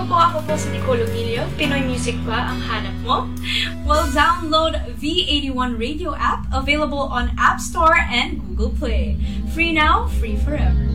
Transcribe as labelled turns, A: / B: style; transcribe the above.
A: ako po si Nicole Ogilio. Pinoy music ba ang hanap mo? Well, download V81 Radio app, available on App Store and Google Play. Free now, free forever.